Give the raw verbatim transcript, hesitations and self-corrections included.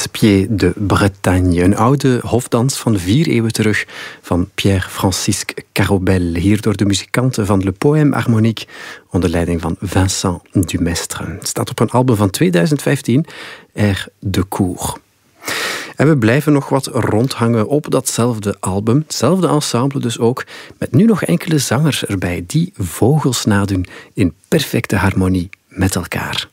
Casse-Pied de Bretagne. Een oude hofdans van vier eeuwen terug van Pierre-Francisque Carobel. Hier door de muzikanten van Le Poème Harmonique onder leiding van Vincent Dumestre. Het staat op een album van tweeduizend vijftien, Air de Cour. En we blijven nog wat rondhangen op datzelfde album, hetzelfde ensemble dus ook, met nu nog enkele zangers erbij die vogels nadoen in perfecte harmonie met elkaar.